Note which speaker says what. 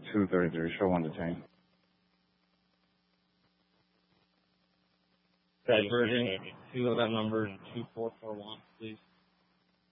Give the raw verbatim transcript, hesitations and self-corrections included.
Speaker 1: two thirty-three. Show one to ten.
Speaker 2: Diversion, two of that number, two four four one, please.